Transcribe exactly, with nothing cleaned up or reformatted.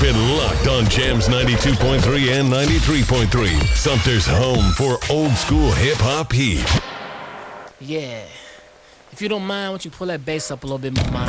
been locked on Jams ninety-two point three and ninety-three point three. Sumter's home for old school hip hop heat. Yeah. If you don't mind, why don't you pull that bass up a little bit more, man?